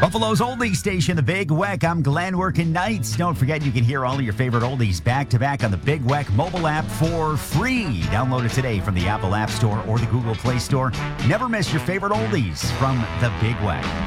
Buffalo's Oldies Station, the Big Weck. I'm Glenn working nights. Don't forget you can hear all of your favorite oldies back-to-back on the Big Weck mobile app for free. Download it today from the Apple App Store or the Google Play Store. Never miss your favorite oldies from the Big Weck.